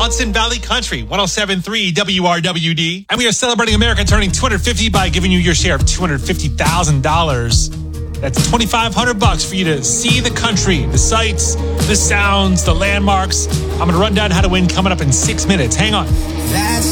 Johnson Valley Country, 107.3 WRWD. And we are celebrating America turning 250 by giving you your share of $250,000. That's $2,500 for you to see the country, the sights, the sounds, the landmarks. I'm going to run down how to win coming up in 6 minutes. Hang on.